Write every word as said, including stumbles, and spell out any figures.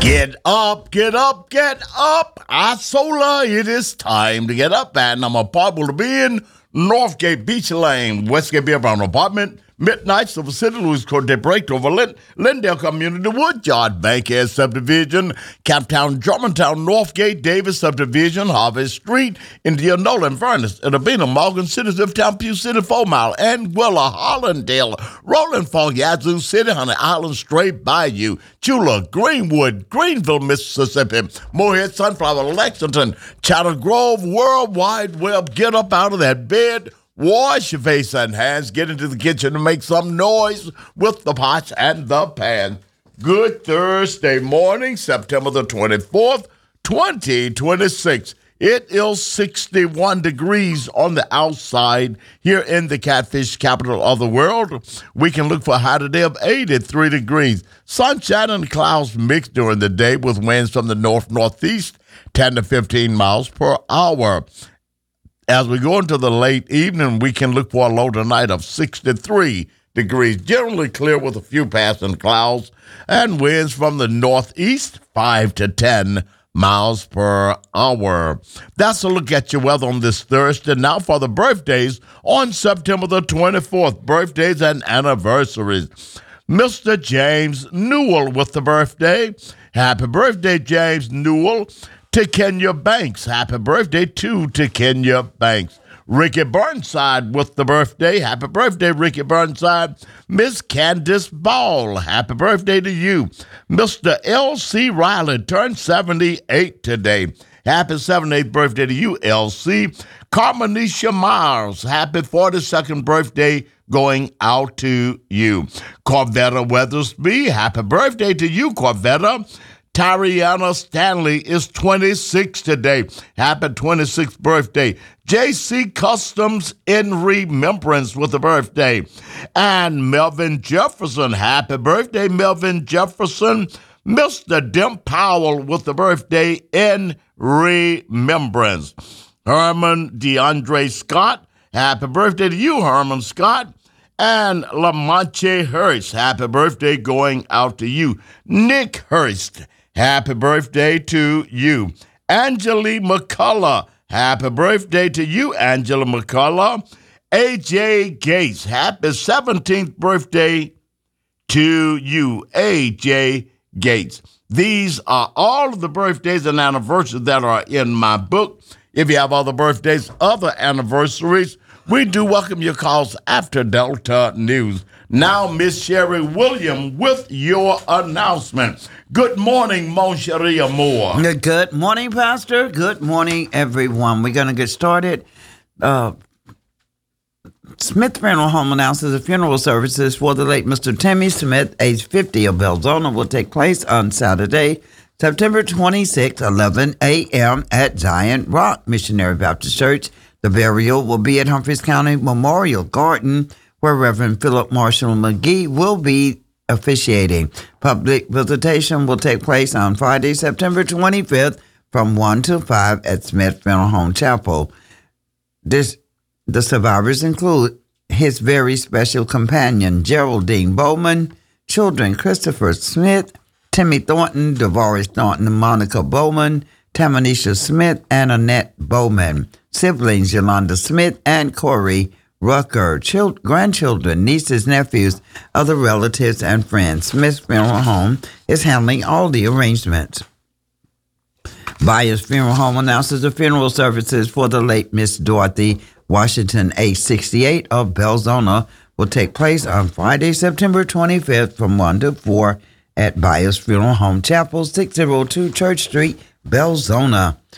Get up, get up, get up. Isola, it is time to get up. And I'm apartment to be in Northgate Beach Lane, Westgate Beer Brown Apartment, Midnight, Silver City, Louis Court, De Break, over Lind- Lindale Community, Woodyard, Bankhead Subdivision, Captown, Germantown, Northgate, Davis Subdivision, Harvest Street, Indianola, and Furnace, Edabina, Morgan City, Ziptown, Pew City, Four Mile, Anguilla, Hollandale, Rolling Fork, Yazoo City, Honey Island, Straight Bayou, Chula, Greenwood, Greenville, Mississippi, Moorhead, Sunflower, Lexington, Chatter Grove, World Wide Web. Get up out of that bed. Wash your face and hands. Get into the kitchen and make some noise with the pots and the pans. Good Thursday morning, September the twenty-fourth, twenty twenty-six. It is sixty-one degrees on the outside here in the catfish capital of the world. We can look for a high today of eighty-three degrees. Sunshine and clouds mixed during the day with winds from the north-northeast, ten to fifteen miles per hour. As we go into the late evening, we can look for a low tonight of sixty-three degrees, generally clear with a few passing clouds, and winds from the northeast, five to ten miles per hour. That's a look at your weather on this Thursday. Now for the birthdays on September the twenty-fourth, birthdays and anniversaries. Mister James Newell with the birthday. Happy birthday, James Newell. To Kenya Banks. Happy birthday to, to Kenya Banks. Ricky Burnside with the birthday. Happy birthday, Ricky Burnside. Miss Candace Ball. Happy birthday to you. Mister L C Riley turned seventy-eight today. Happy seventy-eighth birthday to you, L C. Carmenisha Myers. Happy forty-second birthday going out to you. Corvetta Weathersby. Happy birthday to you, Corvetta. Tariana Stanley is twenty-six today. Happy twenty-sixth birthday. J C Customs in remembrance with the birthday. And Melvin Jefferson. Happy birthday, Melvin Jefferson. Mister Dim Powell with the birthday in remembrance. Herman DeAndre Scott. Happy birthday to you, Herman Scott. And Lamonche Hurst. Happy birthday going out to you. Nick Hurst. Happy birthday to you. Angela McCullough. Happy birthday to you, Angela McCullough. A J Gates. Happy seventeenth birthday to you, A J Gates. These are all of the birthdays and anniversaries that are in my book. If you have other birthdays, other anniversaries, we do welcome your calls after Delta News. Now, Miss Sherry William with your announcement. Good morning, Moncheria Moore. Good morning, Pastor. Good morning, everyone. We're going to get started. Uh, Smith Funeral Home announces the funeral services for the late Mister Timmy Smith, age fifty, of Belzona, will take place on Saturday, September twenty-sixth, eleven a.m. at Giant Rock Missionary Baptist Church. The burial will be at Humphreys County Memorial Garden, where Reverend Philip Marshall McGee will be officiating. Public visitation will take place on Friday, September twenty-fifth, from one to five at Smith Funeral Home Chapel. This, the survivors include his very special companion, Geraldine Bowman, children Christopher Smith, Timmy Thornton, Devaris Thornton, Monica Bowman, Tamanisha Smith, and Annette Bowman. Siblings Yolanda Smith and Corey Rucker. Chil- grandchildren, nieces, nephews, other relatives, and friends. Smith Funeral Home is handling all the arrangements. Byers Funeral Home announces the funeral services for the late Miss Dorothy Washington, age sixty-eight, of Belzona, will take place on Friday, September twenty-fifth, from one to four at Byers Funeral Home Chapel, six oh two Church Street, Belzona.